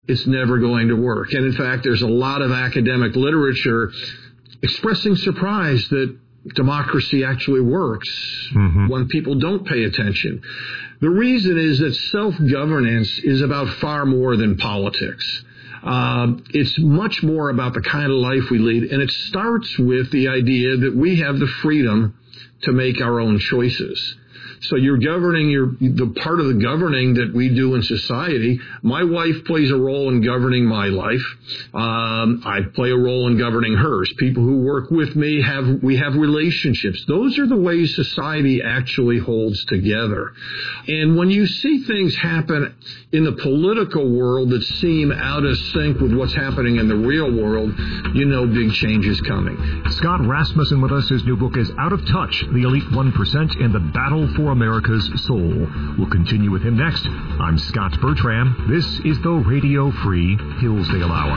it's never going to work. And in fact, there's a lot of academic literature expressing surprise that democracy actually works when people don't pay attention. The reason is that self-governance is about far more than politics. It's much more about the kind of life we lead, and it starts with the idea that we have the freedom to make our own choices. So you're governing the part of the governing that we do in society. My wife plays a role in governing my life. I play a role in governing hers. People who work with me we have relationships. Those are the ways society actually holds together. And when you see things happen in the political world that seem out of sync with what's happening in the real world, you know big change is coming. Scott Rasmussen with us. His new book is Out of Touch, The Elite 1% and the Battle for America's Soul. We'll continue with him next. I'm Scott Bertram. This is the Radio Free Hillsdale Hour.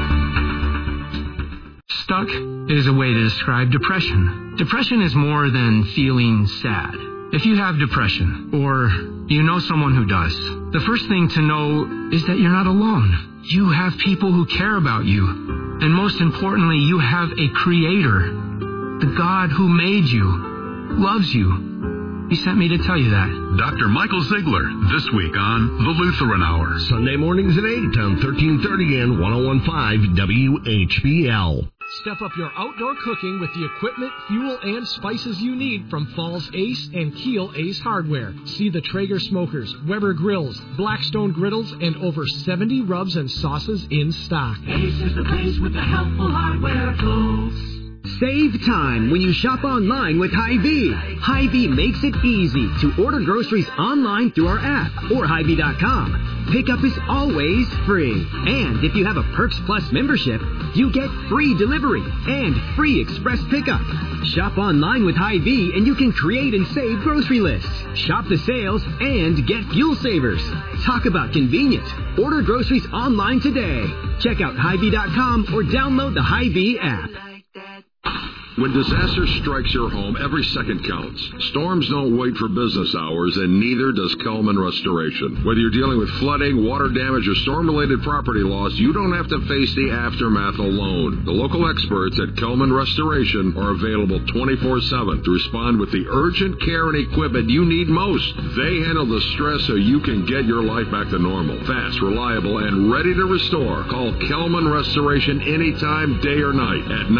Stuck is a way to describe depression. Depression is more than feeling sad. If you have depression, or you know someone who does, the first thing to know is that you're not alone. You have people who care about you. And most importantly, you have a creator. The God who made you loves you. He sent me to tell you that. Dr. Michael Ziegler, this week on The Lutheran Hour. Sunday mornings at 8 on 1330 and 101.5 WHBL. Step up your outdoor cooking with the equipment, fuel, and spices you need from Falls Ace and Kiel Ace Hardware. See the Traeger smokers, Weber grills, Blackstone griddles, and over 70 rubs and sauces in stock. Ace is the place with the helpful hardware tools. Save time when you shop online with Hy-Vee. Hy-Vee makes it easy to order groceries online through our app or Hy-Vee.com. Pickup is always free. And if you have a Perks Plus membership, you get free delivery and free express pickup. Shop online with Hy-Vee and you can create and save grocery lists. Shop the sales and get fuel savers. Talk about convenient. Order groceries online today. Check out Hy-Vee.com or download the Hy-Vee app. When disaster strikes your home, every second counts. Storms don't wait for business hours, and neither does Kelman Restoration. Whether you're dealing with flooding, water damage, or storm-related property loss, you don't have to face the aftermath alone. The local experts at Kelman Restoration are available 24/7 to respond with the urgent care and equipment you need most. They handle the stress so you can get your life back to normal. Fast, reliable, and ready to restore. Call Kelman Restoration anytime, day or night, at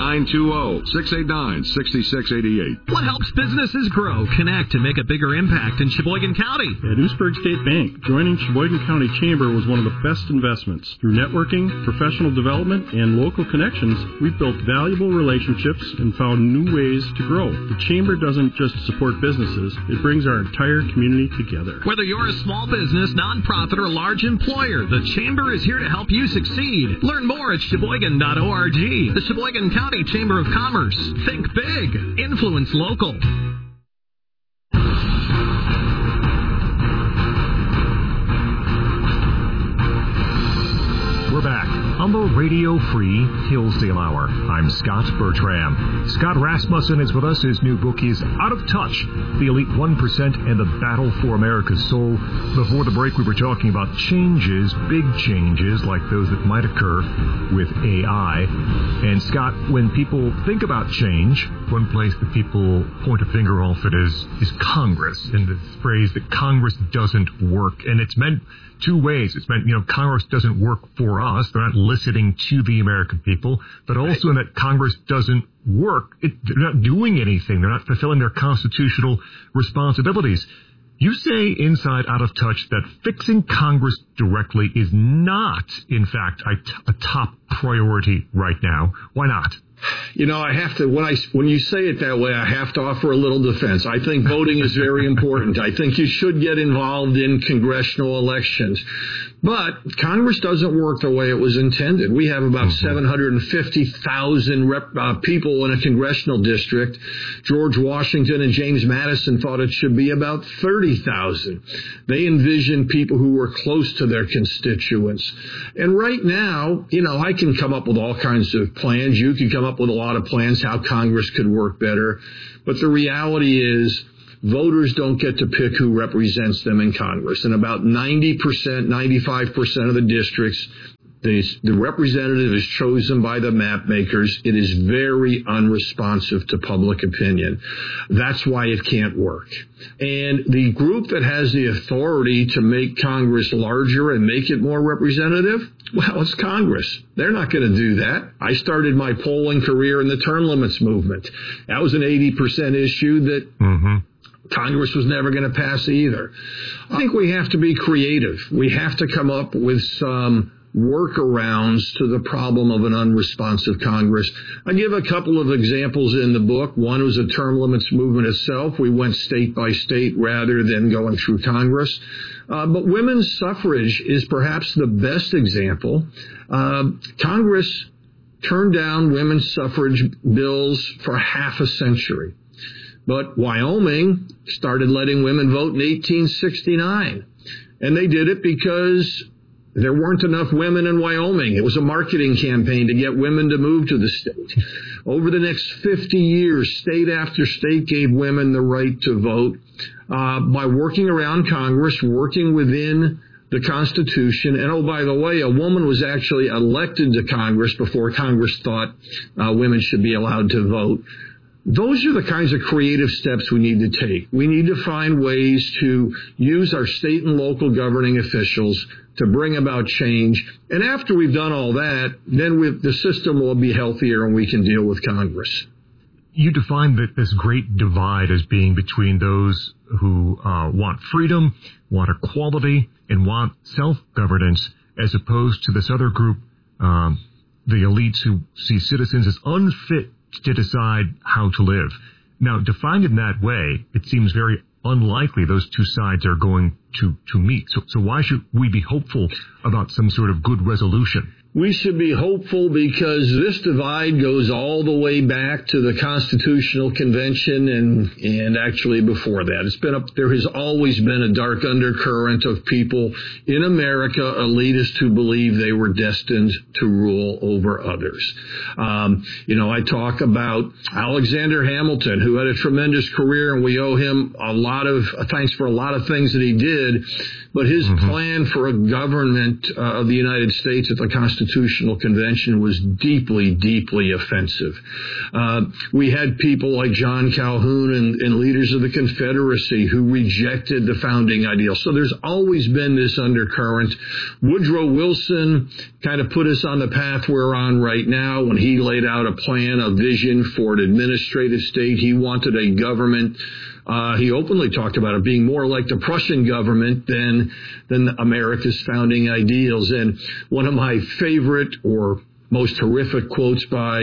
920-689-6688. What helps businesses grow, connect, and make a bigger impact in Sheboygan County? At Oostburg State Bank, joining Sheboygan County Chamber was one of the best investments. Through networking, professional development, and local connections, we've built valuable relationships and found new ways to grow. The Chamber doesn't just support businesses, it brings our entire community together. Whether you're a small business, nonprofit, or large employer, the Chamber is here to help you succeed. Learn more at Sheboygan.org. The Sheboygan County Chamber of Commerce. Think big. Influence local. We're back on the Radio Free Hillsdale Hour. I'm Scott Bertram. Scott Rasmussen is with us. His new book is Out of Touch, The Elite 1% and the Battle for America's Soul. Before the break, we were talking about changes, big changes, like those that might occur with AI. And Scott, when people think about change, one place that people point a finger off it is Congress, and this phrase that Congress doesn't work. And it's meant two ways. It's meant, Congress doesn't work for us. They're not listening to the American people, but also in that Congress doesn't work. They're not doing anything. They're not fulfilling their constitutional responsibilities. You say inside Out of Touch that fixing Congress directly is not, in fact, a top priority right now. Why not? I have to, when you say it that way, I have to offer a little defense. I think voting is very important. I think you should get involved in congressional elections. But Congress doesn't work the way it was intended. We have about 750,000 people in a congressional district. George Washington and James Madison thought it should be about 30,000. They envisioned people who were close to their constituents. And right now, I can come up with all kinds of plans. You can come up with a lot of plans how Congress could work better. But the reality is, voters don't get to pick who represents them in Congress. In about 90%, 95% of the districts, The representative is chosen by the map makers. It is very unresponsive to public opinion. That's why it can't work. And the group that has the authority to make Congress larger and make it more representative, well, it's Congress. They're not going to do that. I started my polling career in the term limits movement. That was an 80% issue that Congress was never going to pass either. I think we have to be creative. We have to come up with some workarounds to the problem of an unresponsive Congress. I give a couple of examples in the book. One was the term limits movement itself. We went state by state rather than going through Congress. But women's suffrage is perhaps the best example. Congress turned down women's suffrage bills for half a century. But Wyoming started letting women vote in 1869. And they did it because there weren't enough women in Wyoming. It was a marketing campaign to get women to move to the state. Over the next 50 years, state after state gave women the right to vote by working around Congress, working within the Constitution. And, oh, by the way, a woman was actually elected to Congress before Congress thought women should be allowed to vote. Those are the kinds of creative steps we need to take. We need to find ways to use our state and local governing officials to bring about change. And after we've done all that, then the system will be healthier and we can deal with Congress. You define this great divide as being between those who want freedom, want equality, and want self-governance, as opposed to this other group, the elites who see citizens as unfit to decide how to live. Now, defined in that way, it seems very unlikely those two sides are going to meet. So why should we be hopeful about some sort of good resolution? We should be hopeful because this divide goes all the way back to the Constitutional Convention and actually before that. There has always been a dark undercurrent of people in America, elitists who believe they were destined to rule over others. I talk about Alexander Hamilton, who had a tremendous career, and we owe him a lot of thanks for a lot of things that he did. But his plan for a government of the United States at the Constitutional Convention was deeply, deeply offensive. We had people like John Calhoun and leaders of the Confederacy who rejected the founding ideals. So there's always been this undercurrent. Woodrow Wilson kind of put us on the path we're on right now when he laid out a plan, a vision for an administrative state. He wanted a government. He openly talked about it being more like the Prussian government than America's founding ideals. And one of my favorite or most horrific quotes by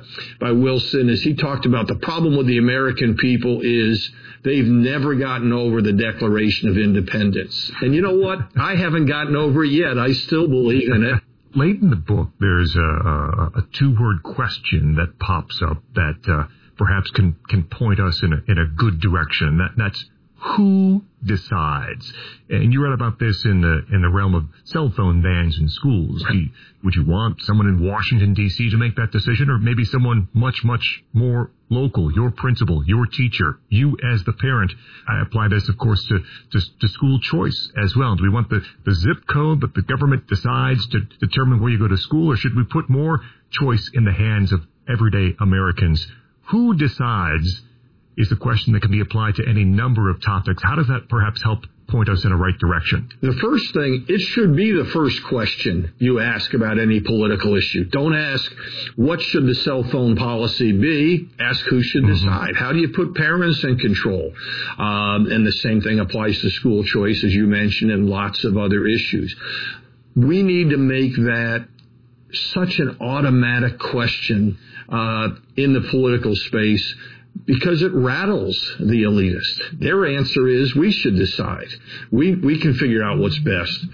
Wilson is he talked about the problem with the American people is they've never gotten over the Declaration of Independence. And you know what? I haven't gotten over it yet. I still believe in it. Late in the book, there's a two-word question that pops up that perhaps can point us in a good direction. That's who decides. And you read about this in the realm of cell phone bans in schools. Would you want someone in Washington, D.C. to make that decision, or maybe someone much, much more local, your principal, your teacher, you as the parent? I apply this, of course, to school choice as well. Do we want the zip code that the government decides to determine where you go to school, or should we put more choice in the hands of everyday Americans? Who decides is the question that can be applied to any number of topics. How does that perhaps help point us in a right direction? The first thing, it should be the first question you ask about any political issue. Don't ask, what should the cell phone policy be? Ask who should decide. How do you put parents in control? And the same thing applies to school choice, as you mentioned, and lots of other issues. We need to make that such an automatic question in the political space, because it rattles the elitist. Their answer is we should decide. We can figure out what's best.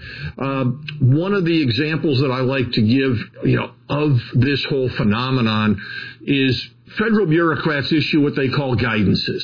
One of the examples that I like to give, of this whole phenomenon is federal bureaucrats issue what they call guidances.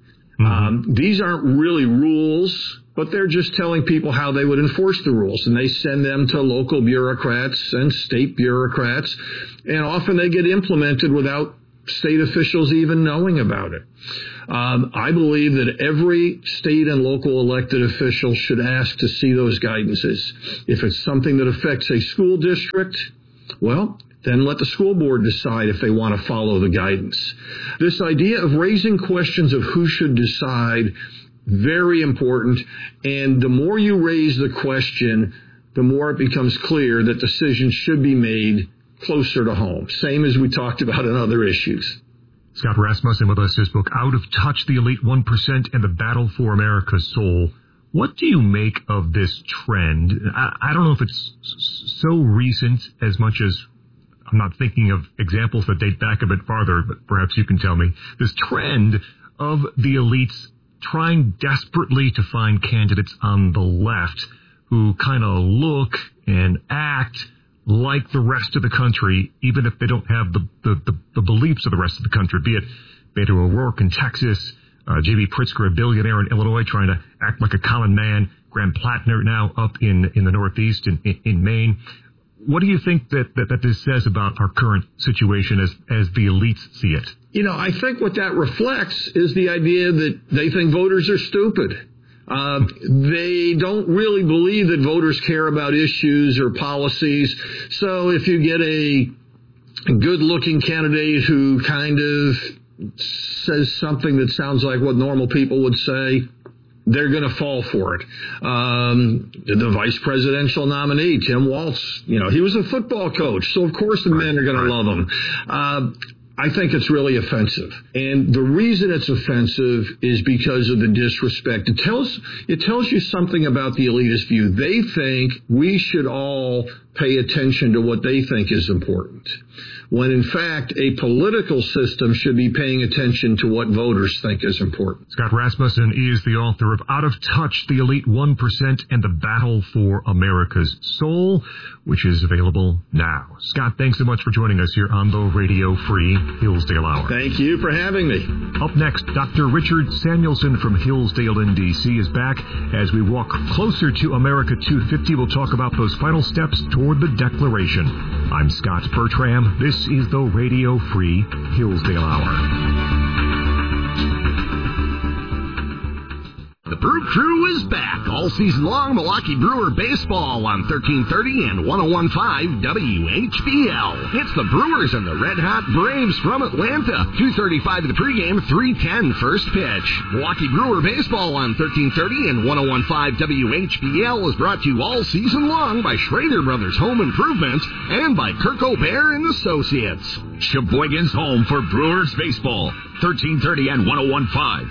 These aren't really rules, but they're just telling people how they would enforce the rules, and they send them to local bureaucrats and state bureaucrats, and often they get implemented without state officials even knowing about it. I believe that every state and local elected official should ask to see those guidances. If it's something that affects a school district, well, then let the school board decide if they want to follow the guidance. This idea of raising questions of who should decide, very important. And the more you raise the question, the more it becomes clear that decisions should be made closer to home. Same as we talked about in other issues. Scott Rasmussen with us, his book, Out of Touch, The Elite 1% and the Battle for America's Soul. What do you make of this trend? I don't know if it's so recent as much as I'm not thinking of examples that date back a bit farther, but perhaps you can tell me. This trend of the elites trying desperately to find candidates on the left who kind of look and act like the rest of the country, even if they don't have the beliefs of the rest of the country, be it Beto O'Rourke in Texas, J.B. Pritzker, a billionaire in Illinois, trying to act like a common man, Graham Plattner now up in the Northeast in Maine. What do you think that this says about our current situation as the elites see it? I think what that reflects is the idea that they think voters are stupid. They don't really believe that voters care about issues or policies. So if you get a good-looking candidate who kind of says something that sounds like what normal people would say, they're going to fall for it. The vice presidential nominee, Tim Walz, he was a football coach, so of course the men are going to love him. I think it's really offensive. And the reason it's offensive is because of the disrespect. It tells you something about the elitist view. They think we should all pay attention to what they think is important, when in fact a political system should be paying attention to what voters think is important. Scott Rasmussen is the author of Out of Touch, The Elite 1% and the Battle for America's Soul, which is available now. Scott, thanks so much for joining us here on the Radio Free Hillsdale Hour. Thank you for having me. Up next, Dr. Richard Samuelson from Hillsdale in D.C. is back. As we walk closer to America 250, we'll talk about those final steps toward the Declaration. I'm Scott Bertram. This is the Radio Free Hillsdale Hour. The Brew Crew is back all season long. Milwaukee Brewer baseball on 1330 and 101.5 WHBL. It's the Brewers and the Red Hot Braves from Atlanta. 2:35 the pregame, 3:10 first pitch. Milwaukee Brewer baseball on 1330 and 101.5 WHBL is brought to you all season long by Schrader Brothers Home Improvement and by Kirk O'Bear and Associates. Sheboygan's home for Brewers baseball. 1330 and 101.5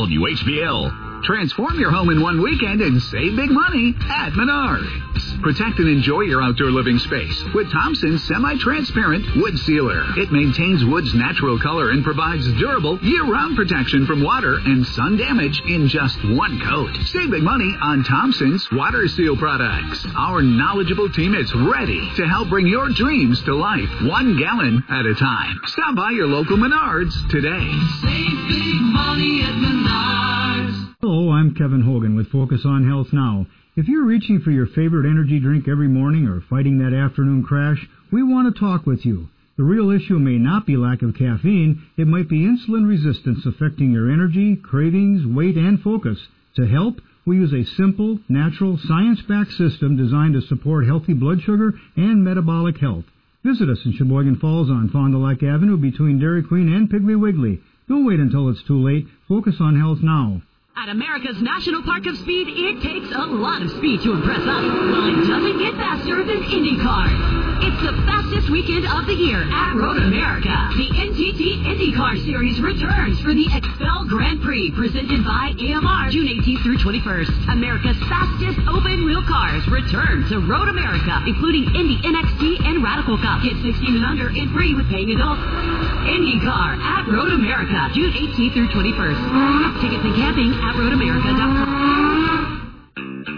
WHBL. Transform your home in one weekend and save big money at Menards. Protect and enjoy your outdoor living space with Thompson's semi-transparent wood sealer. It maintains wood's natural color and provides durable year-round protection from water and sun damage in just one coat. Save big money on Thompson's water seal products. Our knowledgeable team is ready to help bring your dreams to life, 1 gallon at a time. Stop by your local Menards today. Save big money at Menards. Hello, I'm Kevin Hogan with Focus on Health Now. If you're reaching for your favorite energy drink every morning or fighting that afternoon crash, we want to talk with you. The real issue may not be lack of caffeine. It might be insulin resistance affecting your energy, cravings, weight, and focus. To help, we use a simple, natural, science-backed system designed to support healthy blood sugar and metabolic health. Visit us in Sheboygan Falls on Fond du Lac Avenue between Dairy Queen and Piggly Wiggly. Don't wait until it's too late. Focus on health now. At America's National Park of Speed, it takes a lot of speed to impress us. Well, it doesn't get faster than IndyCar. It's the fastest weekend of the year at Road America. The NTT IndyCar Series returns for the Expel Grand Prix, presented by AMR, June 18th through 21st. America's fastest open-wheel cars return to Road America, including Indy NXT and Radical Cup. Get 16 and under and free with paying adults. IndyCar at Road America, June 18th through 21st. Tickets and camping at RoadAmerica.com.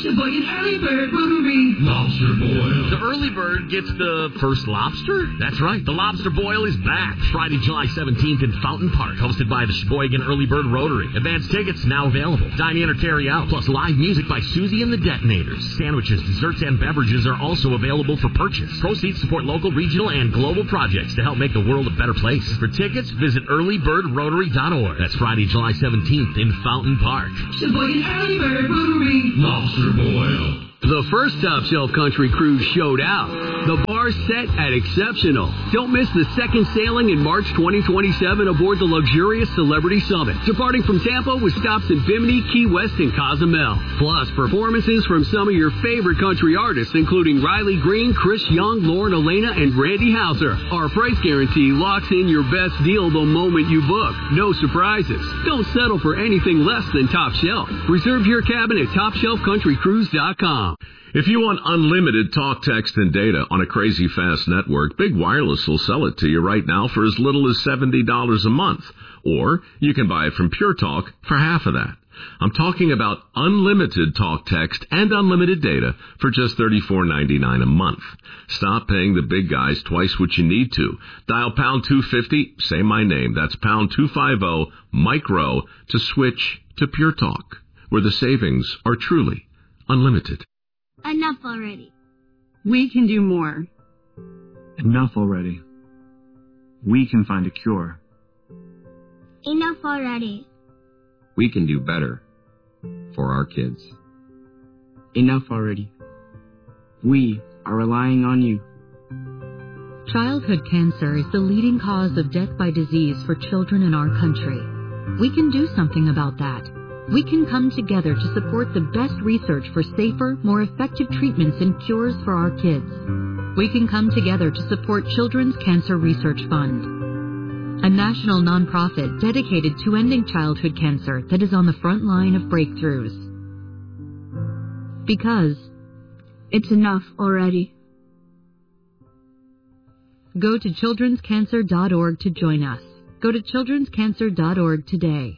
Sheboygan Early Bird Rotary. Lobster boil. The early bird gets the first lobster? That's right. The lobster boil is back. Friday, July 17th in Fountain Park, hosted by the Sheboygan Early Bird Rotary. Advanced tickets now available. Dine in or carry out, plus live music by Susie and the Detonators. Sandwiches, desserts, and beverages are also available for purchase. Proceeds support local, regional, and global projects to help make the world a better place. For tickets, visit earlybirdrotary.org. That's Friday, July 17th in Fountain Park. Sheboygan Early Bird Rotary. Lobster boil. The first Top Shelf Country Cruise showed out. The bar set at exceptional. Don't miss the second sailing in March 2027 aboard the luxurious Celebrity Summit, departing from Tampa with stops in Bimini, Key West, and Cozumel. Plus, performances from some of your favorite country artists, including Riley Green, Chris Young, Lauren Elena, and Randy Houser. Our price guarantee locks in your best deal the moment you book. No surprises. Don't settle for anything less than Top Shelf. Reserve your cabin at TopShelfCountryCruise.com. If you want unlimited talk, text, and data on a crazy fast network, Big Wireless will sell it to you right now for as little as $70 a month. Or you can buy it from Pure Talk for half of that. I'm talking about unlimited talk, text, and unlimited data for just $34.99 a month. Stop paying the big guys twice what you need to. Dial pound 250, say my name. That's pound 250 micro to switch to Pure Talk, where the savings are truly unlimited. Enough already. We can do more. Enough already. We can find a cure. Enough already. We can do better for our kids. Enough already. We are relying on you. Childhood cancer is the leading cause of death by disease for children in our country. We can do something about that. We can come together to support the best research for safer, more effective treatments and cures for our kids. We can come together to support Children's Cancer Research Fund, a national nonprofit dedicated to ending childhood cancer that is on the front line of breakthroughs. Because it's enough already. Go to childrenscancer.org to join us. Go to childrenscancer.org today.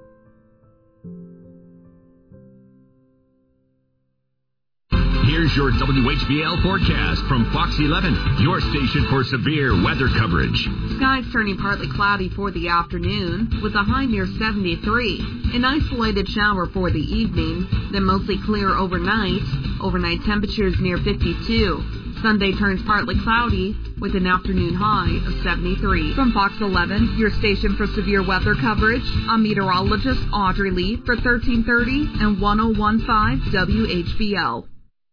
Here's your WHBL forecast from Fox 11, your station for severe weather coverage. Skies turning partly cloudy for the afternoon with a high near 73. An isolated shower for the evening, then mostly clear overnight. Overnight temperatures near 52. Sunday turns partly cloudy with an afternoon high of 73. From Fox 11, your station for severe weather coverage, I'm meteorologist Audrey Lee for 1330 and 1015 WHBL.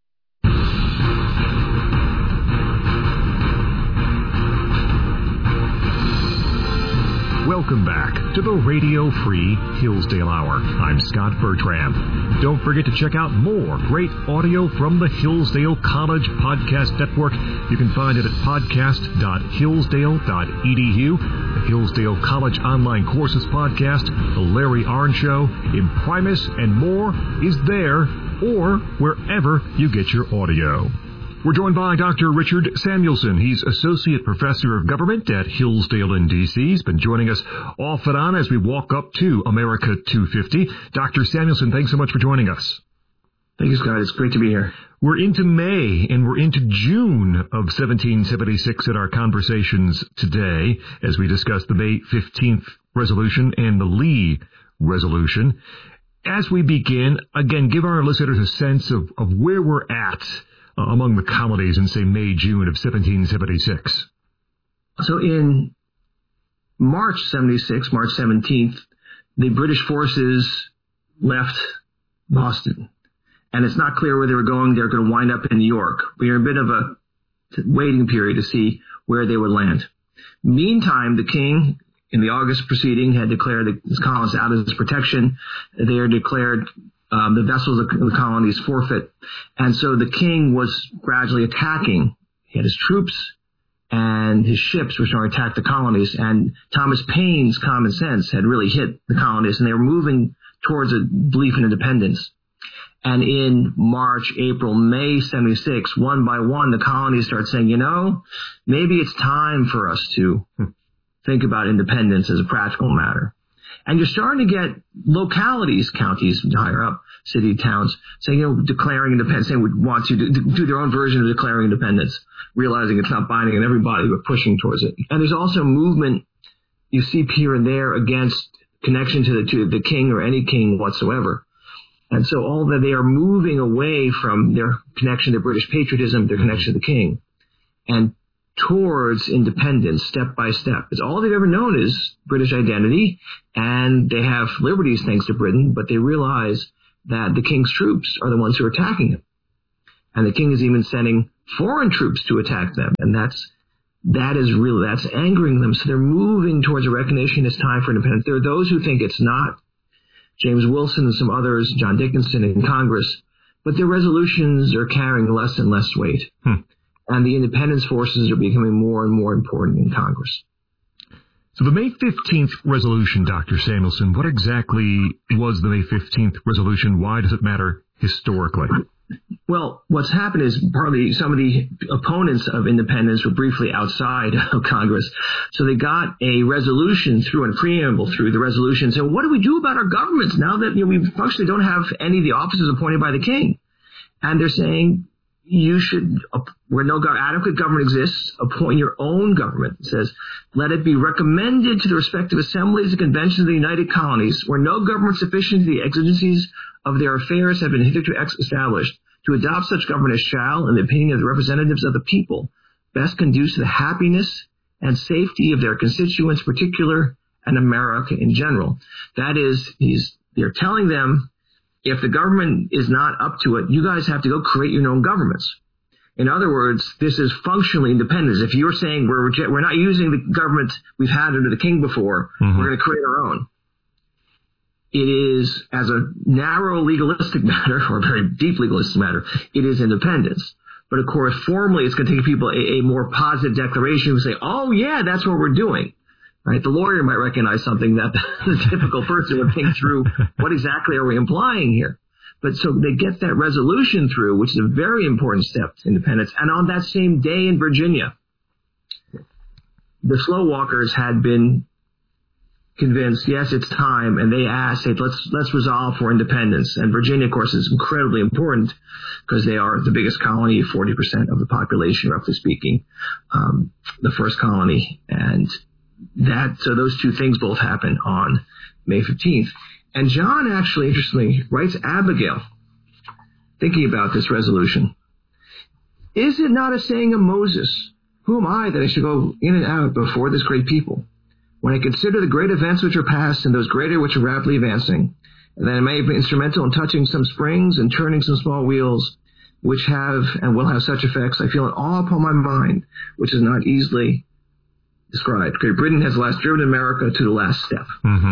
Welcome back to the Radio Free Hillsdale Hour. I'm Scott Bertram. Don't forget to check out more great audio from the Hillsdale College Podcast Network. You can find it at podcast.hillsdale.edu. The Hillsdale College Online Courses Podcast, The Larry Arnn Show, Imprimis, and more is there or wherever you get your audio. We're joined by Dr. Richard Samuelson. He's Associate Professor of Government at Hillsdale in D.C. He's been joining us off and on as we walk up to America 250. Dr. Samuelson, thanks so much for joining us. Thank you, Scott. It's great to be here. We're into May and we're into June of 1776 in our conversations today as we discuss the May 15th resolution and the Lee resolution. As we begin, again, give our listeners a sense of where we're at among the colonies in, say, May, June of 1776. So in March 76, March 17th, the British forces left Boston. And it's not clear where they were going. They're going to wind up in New York. We are in a bit of a waiting period to see where they would land. Meantime, the king, in the August proceeding, had declared his colonists out of his protection. They are declared the vessels of the colonies forfeit. And so the king was gradually attacking. He had his troops and his ships were trying to attack the colonies. And Thomas Paine's common sense had really hit the colonies, and they were moving towards a belief in independence. And in March, April, May 76, one by one, the colonies start saying, maybe it's time for us to think about independence as a practical matter. And you're starting to get localities, counties, higher up, city, towns, saying, declaring independence, saying we want to do their own version of declaring independence, realizing it's not binding on everybody, but pushing towards it. And there's also movement you see here and there against connection to the king or any king whatsoever. And so all that they are moving away from their connection to British patriotism, their connection to the king, and towards independence step by step. It's all they've ever known is British identity, and they have liberties thanks to Britain, but they realize that the king's troops are the ones who are attacking them. And the king is even sending foreign troops to attack them. And that's angering them. So they're moving towards a recognition it's time for independence. There are those who think it's not. James Wilson and some others, John Dickinson in Congress, but their resolutions are carrying less and less weight. And the independence forces are becoming more and more important in Congress. So the May 15th resolution, Dr. Samuelson, what exactly was the May 15th resolution? Why does it matter historically? Well, what's happened is partly some of the opponents of independence were briefly outside of Congress. So they got a resolution through and a preamble through the resolution saying, what do we do about our governments now that we functionally don't have any of the officers appointed by the king? And they're saying, you should, where no adequate government exists, appoint your own government. It says, let it be recommended to the respective assemblies and conventions of the United Colonies, where no government sufficient to the exigencies of their affairs have been hitherto established, to adopt such government as shall, in the opinion of the representatives of the people, best conduce to the happiness and safety of their constituents, particular, and America in general. That is, they're telling them, if the government is not up to it, you guys have to go create your own governments. In other words, this is functionally independence. If you're saying we're not using the government we've had under the king before, we're going to create our own. It is, as a narrow legalistic matter, or a very deep legalistic matter, it is independence. But of course, formally, it's going to take people a more positive declaration who say, oh yeah, that's what we're doing. Right? The lawyer might recognize something that the typical person would think through, what exactly are we implying here? But so they get that resolution through, which is a very important step to independence. And on that same day in Virginia, the slow walkers had been convinced, yes, it's time, and they asked, hey, let's resolve for independence. And Virginia, of course, is incredibly important because they are the biggest colony, 40% of the population, roughly speaking, the first colony. And so those two things both happen on May 15th. And John actually, interestingly, writes Abigail, thinking about this resolution. Is it not a saying of Moses, who am I that I should go in and out before this great people? When I consider the great events which are past and those greater which are rapidly advancing, and that I may be instrumental in touching some springs and turning some small wheels, which have and will have such effects, I feel an awe upon my mind, which is not easily described. Great Britain has last driven America to the last step.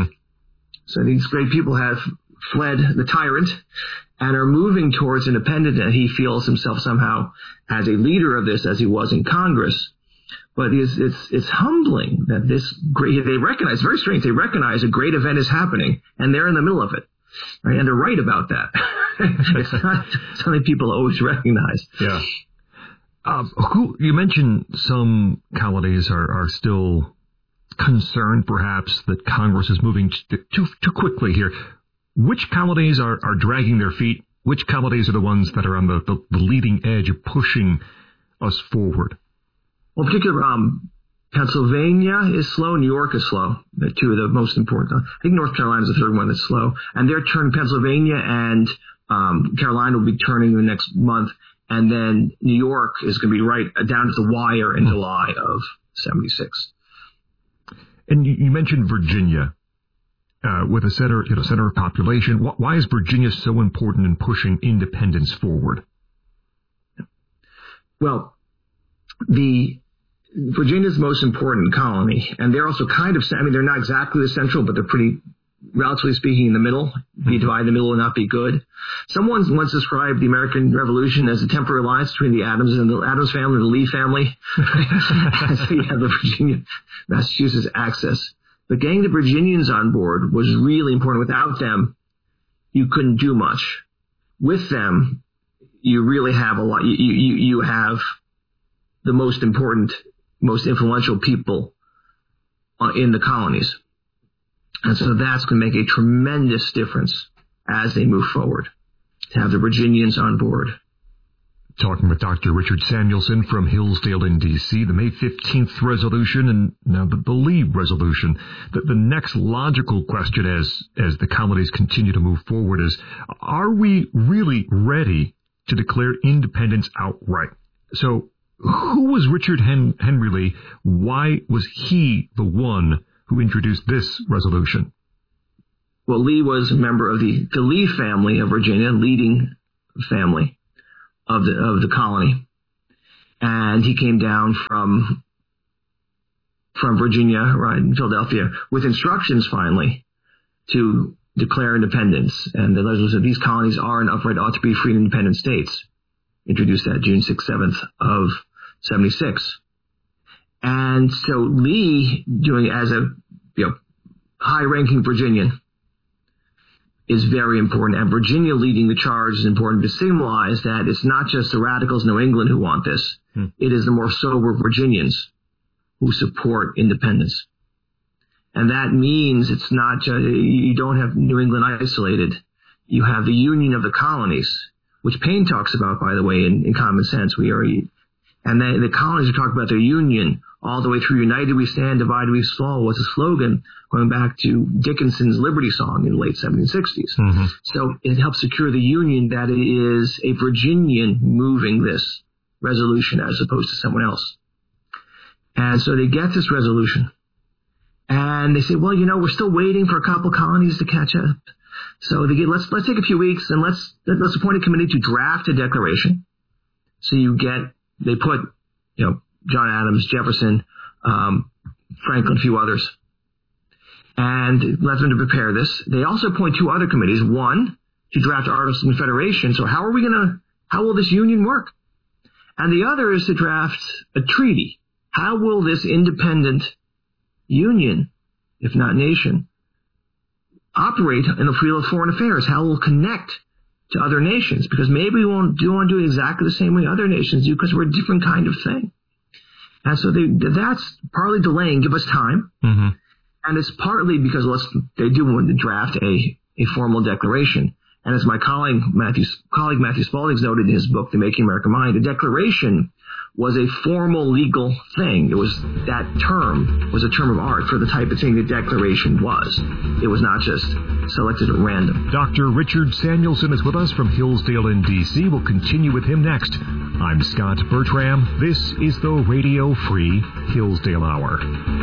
So these great people have fled the tyrant and are moving towards independence, and he feels himself somehow as a leader of this, as he was in Congress. But it's humbling that they recognize, very strange, they recognize a great event is happening, and they're in the middle of it. Right? And they're right about that. It's not something people always recognize. Yeah. You mentioned some colonies are still concerned, perhaps, that Congress is moving too quickly here. Which colonies are dragging their feet? Which colonies are the ones that are on the leading edge of pushing us forward? Well, in particular, Pennsylvania is slow. New York is slow. They're two of the most important. I think North Carolina is the third one that's slow. And they're turning Pennsylvania and Carolina will be turning the next month. And then New York is going to be right down to the wire in July of 76. And you mentioned Virginia with a center of population. Why is Virginia so important in pushing independence forward? Well, Virginia's the most important colony, and they're also kind of, they're not exactly the central, but they're pretty, relatively speaking, in the middle. Be divided in the middle would not be good. Someone once described the American Revolution as a temporary alliance between the Adams and the Adams family and the Lee family. So you have the Virginia, Massachusetts axis. But getting the Virginians on board was really important. Without them, you couldn't do much. With them, you really have a lot. You have the most important, most influential people in the colonies. And so that's going to make a tremendous difference as they move forward, to have the Virginians on board. Talking with Dr. Richard Samuelson from Hillsdale in D.C., the May 15th resolution and now the Lee resolution. The next logical question as the colonies continue to move forward is, are we really ready to declare independence outright? So who was Richard Henry Lee? Why was he the one who introduced this resolution? Well, Lee was a member of the Lee family of Virginia, leading family of the colony, and he came down from Virginia, right, in Philadelphia, with instructions finally to declare independence. And the legislation said these colonies are and upright ought to be free and independent states. Introduced that June 6th, 7th of 76. And so Lee, doing as a high-ranking Virginian, is very important, and Virginia leading the charge is important to signalize that it's not just the radicals in New England who want this. It is the more sober Virginians who support independence. And that means it's not just, you don't have New England isolated. You have the union of the colonies, which Paine talks about, by the way, in Common Sense. And the colonies are talking about their union all the way through. United we stand, divided we fall was a slogan going back to Dickinson's Liberty Song in the late 1760s. Mm-hmm. So it helps secure the union that it is a Virginian moving this resolution as opposed to someone else. And so they get this resolution. And they say, well, we're still waiting for a couple colonies to catch up. So they get, let's take a few weeks and let's appoint a committee to draft a declaration. So they put, John Adams, Jefferson, Franklin, a few others, and let them to prepare this. They also appoint two other committees, one to draft Articles of Confederation. So how will this union work? And the other is to draft a treaty. How will this independent union, if not nation, operate in the field of foreign affairs? How will it connect to other nations? Because maybe we want to do it exactly the same way other nations do, because we're a different kind of thing. And so that's partly delaying, give us time. Mm-hmm. And it's partly because they do want to draft a formal declaration. And as my colleague Matthew Spalding's noted in his book, The Making America Mind, a declaration was a formal legal thing. That term was a term of art for the type of thing the declaration was. It was not just selected at random. Dr. Richard Samuelson is with us from Hillsdale in D.C. We'll continue with him next. I'm Scott Bertram. This is the Radio Free Hillsdale Hour.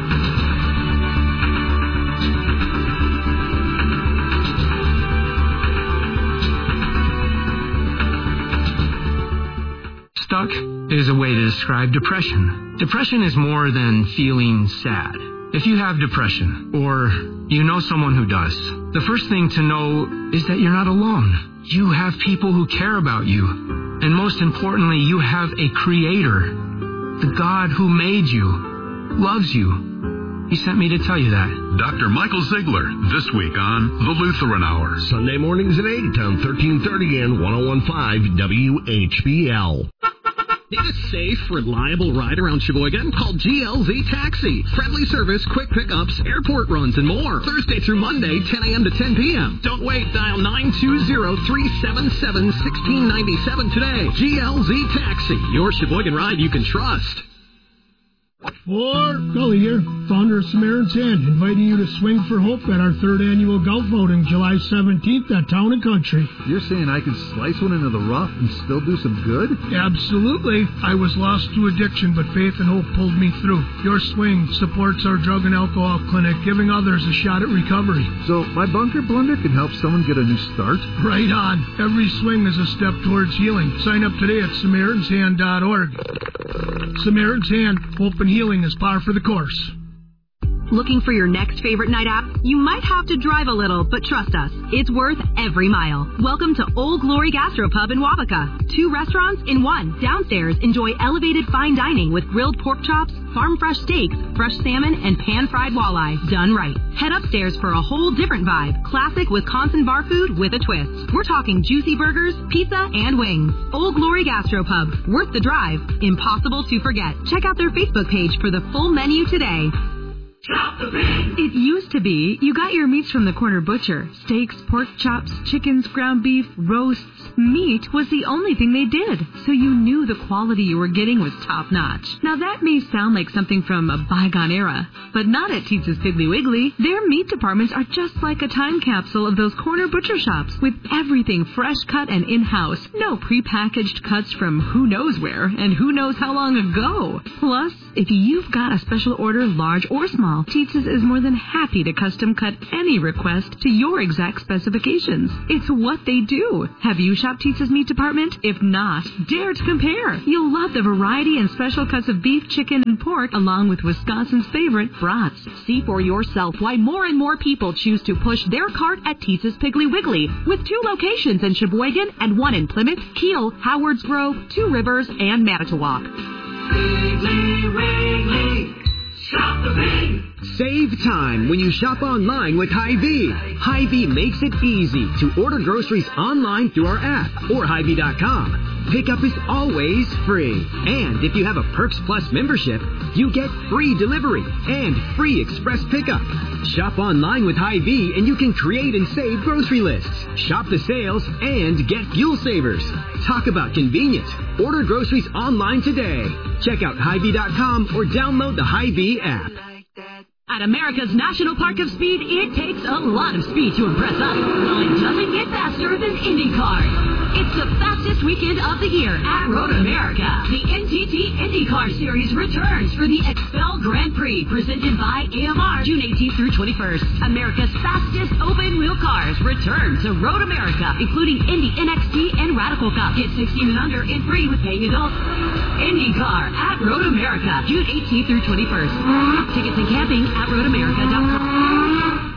Stuck is a way to describe depression. Depression is more than feeling sad. If you have depression, or you know someone who does, the first thing to know is that you're not alone. You have people who care about you. And most importantly, you have a creator. The God who made you loves you. He sent me to tell you that. Dr. Michael Ziegler, this week on The Lutheran Hour. Sunday mornings at 8 on 1330 and 101.5 WHBL. Need a safe, reliable ride around Sheboygan? Call GLZ Taxi. Friendly service, quick pickups, airport runs, and more. Thursday through Monday, 10 a.m. to 10 p.m. Don't wait. Dial 920-377-1697 today. GLZ Taxi, your Sheboygan ride you can trust. Gully here, founder of Samaritan's Hand, inviting you to swing for hope at our third annual golf voting, July 17th at Town and Country. You're saying I could slice one into the rough and still do some good? Absolutely. I was lost to addiction, but faith and hope pulled me through. Your swing supports our drug and alcohol clinic, giving others a shot at recovery. So my bunker blunder can help someone get a new start? Right on. Every swing is a step towards healing. Sign up today at SamaritansHand.org. Samaritan's Hand, hope and healing is par for the course. Looking for your next favorite night out? You might have to drive a little, but trust us, it's worth every mile. Welcome to Old Glory Gastropub in Waubaka. 2 restaurants in one. Downstairs, enjoy elevated fine dining with grilled pork chops, farm-fresh steaks, fresh salmon, and pan-fried walleye. Done right. Head upstairs for a whole different vibe. Classic Wisconsin bar food with a twist. We're talking juicy burgers, pizza, and wings. Old Glory Gastropub. Worth the drive. Impossible to forget. Check out their Facebook page for the full menu today. Shop the Pig. It used to be you got your meats from the corner butcher. Steaks, pork chops, chickens, ground beef, roasts. Meat was the only thing they did, so you knew the quality you were getting was top-notch. Now that may sound like something from a bygone era, but not at Teetz's Piggly Wiggly. Their meat departments are just like a time capsule of those corner butcher shops, with everything fresh cut and in-house. No prepackaged cuts from who knows where and who knows how long ago. Plus, if you've got a special order, large or small, Teetz's is more than happy to custom cut any request to your exact specifications. It's what they do. Have you shopped Teetz's meat department? If not, dare to compare. You'll love the variety and special cuts of beef, chicken, and pork, along with Wisconsin's favorite brats. See for yourself why more and more people choose to push their cart at Teetz's Piggly Wiggly, with 2 locations in Sheboygan and 1 in Plymouth, Kiel, Howards Grove, 2 Rivers, and Manitowoc. Piggly Wiggly. Shop the Pig. Save time when you shop online with Hy-Vee. Hy-Vee makes it easy to order groceries online through our app or Hy-Vee.com. Pickup is always free. And if you have a Perks Plus membership, you get free delivery and free express pickup. Shop online with Hy-Vee and you can create and save grocery lists. Shop the sales and get fuel savers. Talk about convenience. Order groceries online today. Check out Hy-Vee.com or download the Hy-Vee app. At America's National Park of Speed, it takes a lot of speed to impress us. Well, it doesn't get faster than IndyCar. It's the fastest weekend of the year at Road America. The NTT IndyCar Series returns for the Expel Grand Prix, presented by AMR, June 18th through 21st. America's fastest open-wheel cars return to Road America, including Indy NXT and Radical Cup. Get 16 and under and free with paying adults. IndyCar at Road America, June 18th through 21st. Tickets and camping at roadamerica.com.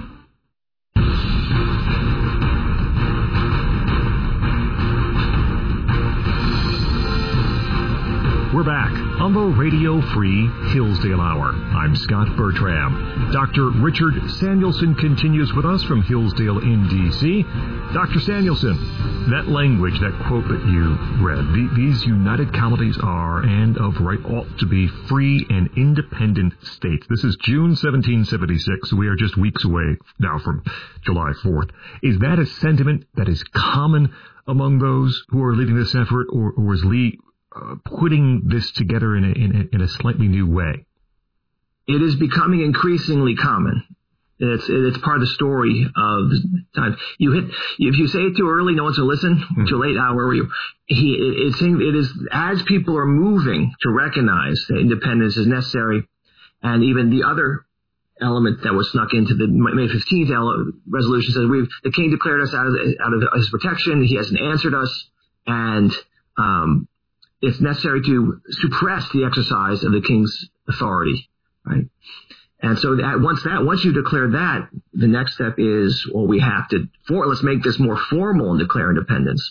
We're back on the Radio Free Hillsdale Hour. I'm Scott Bertram. Dr. Richard Samuelson continues with us from Hillsdale in D.C. Dr. Samuelson, that language, that quote that you read, these united colonies are, and of right ought to be, free and independent states. This is June 1776. We are just weeks away now from July 4th. Is that a sentiment that is common among those who are leading this effort, or is Lee putting this together in a slightly new way? It is becoming increasingly common. It's part of the story of the time. If you say it too early, no one's going to listen. Mm-hmm. Too late, where were you? It is as people are moving to recognize that independence is necessary, and even the other element that was snuck into the May 15th resolution says the king declared us out of his protection. He hasn't answered us, and it's necessary to suppress the exercise of the king's authority, right? And so once you declare that, the next step is, well, we have to, let's make this more formal and declare independence.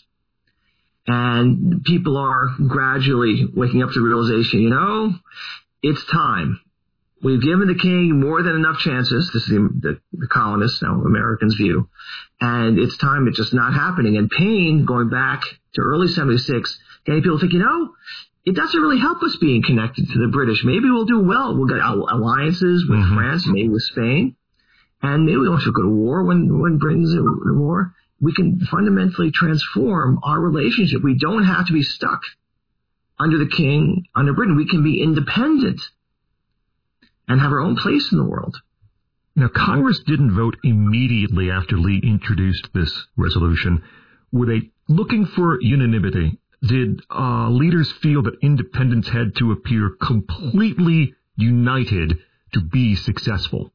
And people are gradually waking up to the realization, it's time. We've given the king more than enough chances. This is the colonists, now Americans' view. And it's time. It's just not happening. And Paine, going back to early 76, getting people think, it doesn't really help us being connected to the British. Maybe we'll do well. We'll get alliances with France, maybe with Spain. And maybe we don't have to go to war when Britain's at war. We can fundamentally transform our relationship. We don't have to be stuck under the king, under Britain. We can be independent and have our own place in the world. Now, Congress didn't vote immediately after Lee introduced this resolution. Were they looking for unanimity? Did leaders feel that independence had to appear completely united to be successful?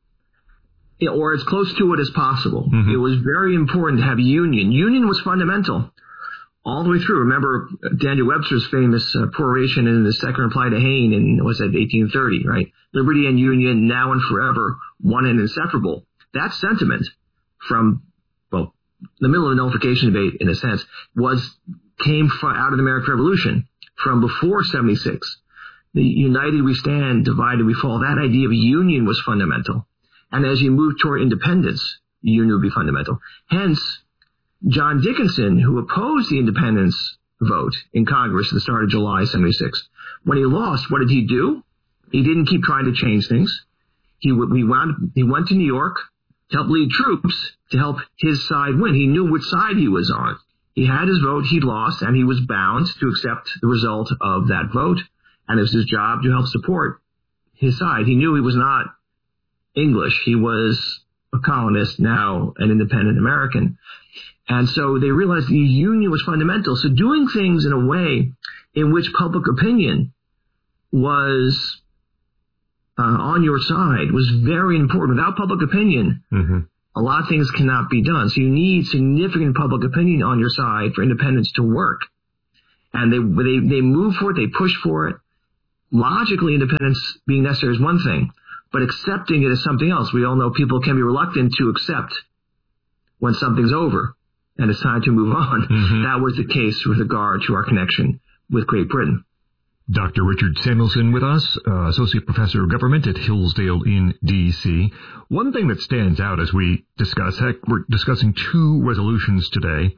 Or as close to it as possible. Mm-hmm. It was very important to have union. Union was fundamental all the way through. Remember Daniel Webster's famous peroration in the second reply to Hayne in, 1830, right? Liberty and union, now and forever, one and inseparable. That sentiment from, the middle of the nullification debate, in a sense, came out of the American Revolution from before 76. The united we stand, divided we fall. That idea of union was fundamental. And as you move toward independence, union would be fundamental. Hence, John Dickinson, who opposed the independence vote in Congress at the start of July 76, when he lost, what did he do? He didn't keep trying to change things. he went to New York to help lead troops to help his side win. He knew which side he was on. He had his vote, he lost, and he was bound to accept the result of that vote. And it was his job to help support his side. He knew he was not English. He was a colonist, now an independent American. And so they realized the union was fundamental. So doing things in a way in which public opinion was on your side was very important. Without public opinion, a lot of things cannot be done. So you need significant public opinion on your side for independence to work. And they move for it, they push for it. Logically, independence being necessary is one thing, but accepting it is something else. We all know people can be reluctant to accept when something's over and it's time to move on. That was the case with regard to our connection with Great Britain. Dr. Richard Samuelson with us, Associate Professor of Government at Hillsdale in D.C. One thing that stands out as we discuss, we're discussing two resolutions today.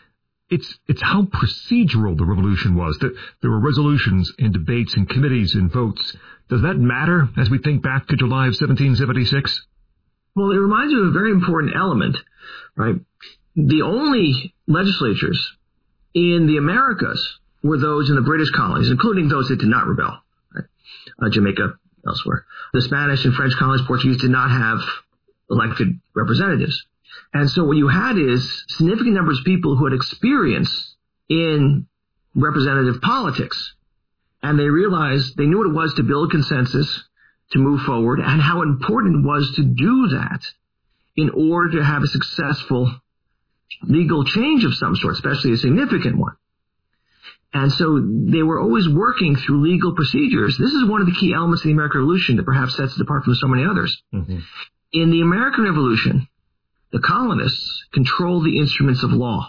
It's how procedural the revolution was, that there were resolutions and debates and committees and votes. Does that matter as we think back to July of 1776? Well, it reminds me of a very important element, right? The only legislatures in the Americas were those in the British colonies, including those that did not rebel, right? Jamaica, elsewhere. The Spanish and French colonies, Portuguese, did not have elected representatives. And so what you had is significant numbers of people who had experience in representative politics. And they realized they knew what it was to build consensus, to move forward, and how important it was to do that in order to have a successful legal change of some sort, especially a significant one. And so they were always working through legal procedures. This is one of the key elements of the American Revolution that perhaps sets it apart from so many others. In the American Revolution, the colonists controlled the instruments of law.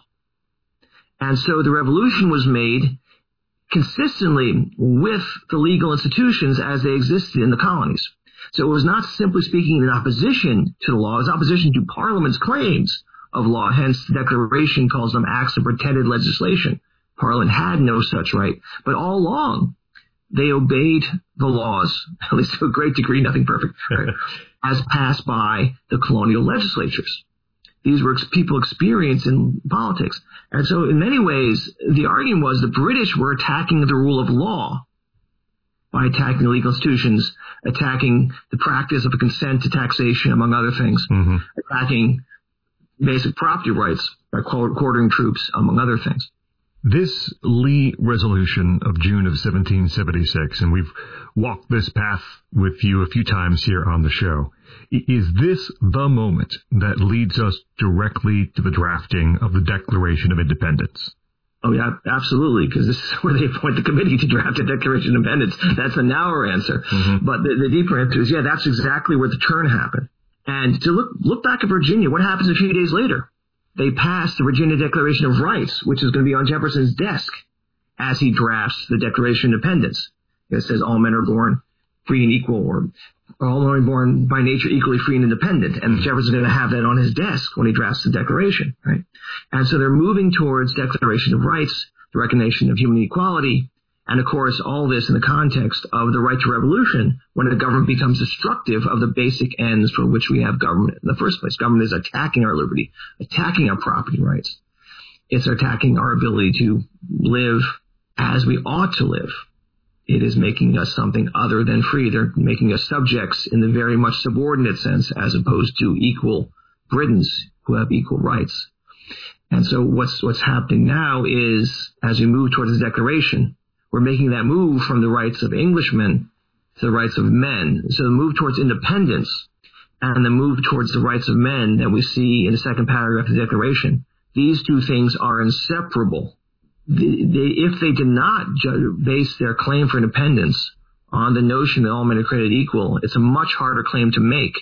And so the revolution was made consistently with the legal institutions as they existed in the colonies. So it was not simply speaking in opposition to the law, it was opposition to Parliament's claims of law. Hence, the Declaration calls them acts of pretended legislation. Parliament had no such right. But all along, they obeyed the laws, at least to a great degree, nothing perfect, right, as passed by the colonial legislatures. These were people experienced in politics. And so in many ways, the argument was the British were attacking the rule of law by attacking the legal institutions, attacking the practice of a consent to taxation, among other things, attacking basic property rights by quartering troops, among other things. This Lee resolution of June of 1776, and we've walked this path with you a few times here on the show, is this the moment that leads us directly to the drafting of the Declaration of Independence? Oh, yeah, absolutely, because this is where they appoint the committee to draft the Declaration of Independence. That's the narrower answer. But the deeper answer is, yeah, that's exactly where the turn happened. And to look back at Virginia, what happens a few days later? They passed the Virginia Declaration of Rights, which is going to be on Jefferson's desk as he drafts the Declaration of Independence. It says all men are born free and equal, or all men are born by nature equally free and independent. And Jefferson's going to have that on his desk when he drafts the Declaration, right? And so they're moving towards Declaration of Rights, the recognition of human equality, and of course all this in the context of the right to revolution, when the government becomes destructive of the basic ends for which we have government in the first place. Government is attacking our liberty, attacking our property rights. It's attacking our ability to live as we ought to live. It is making us something other than free. They're making us subjects in the very much subordinate sense, as opposed to equal Britons who have equal rights. And so what's happening now is, as we move towards the Declaration, we're making that move from the rights of Englishmen to the rights of men. So the move towards independence and the move towards the rights of men that we see in the second paragraph of the Declaration, these two things are inseparable. If they did not base their claim for independence on the notion that all men are created equal, it's a much harder claim to make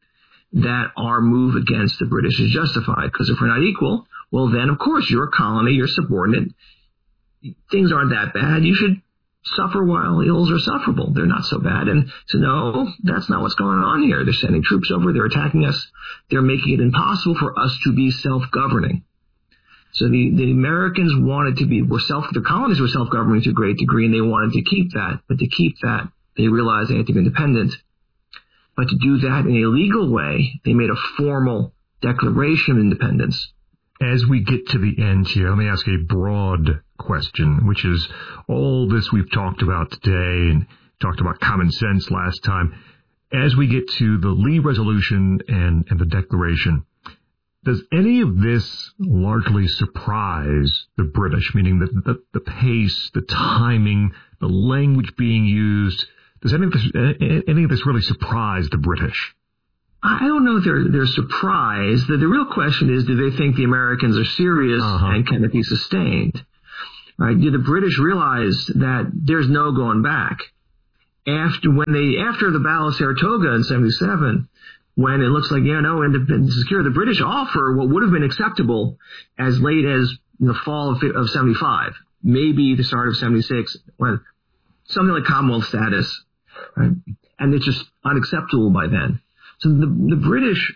that our move against the British is justified. Because if we're not equal, well then, of course, you're a colony, you're subordinate. Things aren't that bad. You should suffer while ills are sufferable. They're not so bad. And so, no, that's not what's going on here. They're sending troops over. They're attacking us. They're making it impossible for us to be self-governing. So the Americans wanted to be, the colonies were self-governing to a great degree, and they wanted to keep that. But to keep that, they realized they had to be independent. But to do that in a legal way, they made a formal declaration of independence. As we get to the end here, let me ask a broad question, which is all this we've talked about today and talked about common sense last time. As we get to the Lee resolution and the declaration, does any of this largely surprise the British, meaning the pace, the timing, the language being used? Does any of this really surprise the British? I don't know if they're surprised. The real question is, do they think the Americans are serious and can it be sustained? Right? Do the British realize that there's no going back? After the Battle of Saratoga in 1977, when it looks like, no independence is secure, the British offer what would have been acceptable as late as the fall of 75, maybe the start of 76, when something like Commonwealth status, right? And it's just unacceptable by then. So the British,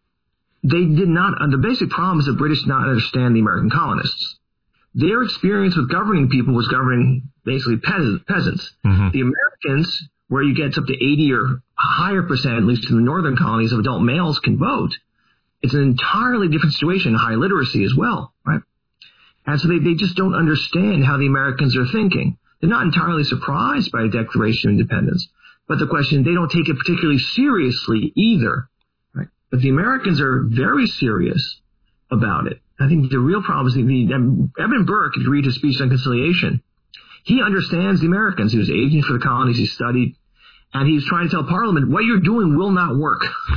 the basic problem is the British did not understand the American colonists. Their experience with governing people was governing basically peasants. Mm-hmm. The Americans, where you get up to 80 or higher percent, at least in the northern colonies, of adult males can vote, it's an entirely different situation, high literacy as well, right? And so they just don't understand how the Americans are thinking. They're not entirely surprised by a Declaration of Independence. But the question, they don't take it particularly seriously either, right? But the Americans are very serious about it. I think the real problem is Edmund Burke, if you read his speech on conciliation, he understands the Americans. He was agent for the colonies. He studied, and he was trying to tell Parliament, what you're doing will not work.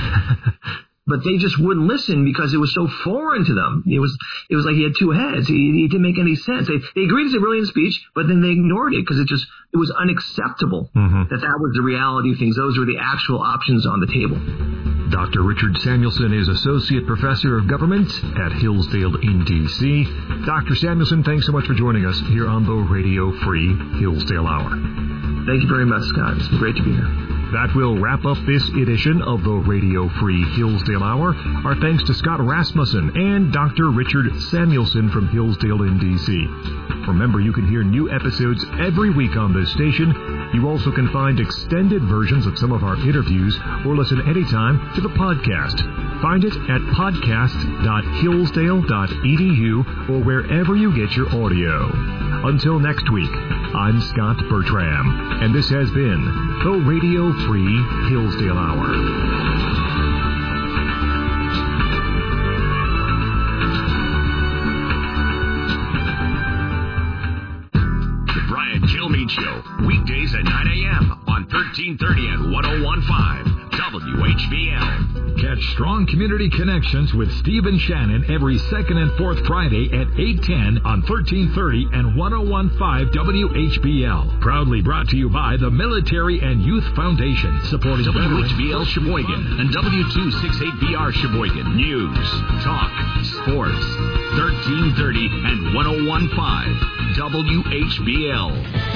But they just wouldn't listen because it was so foreign to them. It was like he had two heads. He didn't make any sense. They agreed it's a brilliant speech, but then they ignored it because it was unacceptable that was the reality of things. Those were the actual options on the table. Dr. Richard Samuelson is Associate Professor of Government at Hillsdale in D.C. Dr. Samuelson, thanks so much for joining us here on the Radio Free Hillsdale Hour. Thank you very much, Scott. It's been great to be here. That will wrap up this edition of the Radio Free Hillsdale Hour. Our thanks to Scott Rasmussen and Dr. Richard Samuelson from Hillsdale in D.C. Remember, you can hear new episodes every week on this station. You also can find extended versions of some of our interviews or listen anytime to the podcast. Find it at podcast.hillsdale.edu or wherever you get your audio. Until next week, I'm Scott Bertram, and this has been the Radio Free Hillsdale Hour. Kilmeade Show, weekdays at 9 a.m. on 1330 and 101.5 WHBL. Catch Strong Community Connections with Stephen Shannon every second and fourth Friday at 8:10 on 1330 and 101.5 WHBL. Proudly brought to you by the Military and Youth Foundation, supporting WHBL Sheboygan and W268BR Sheboygan. News, talk, sports, 1330 and 101.5 WHBL.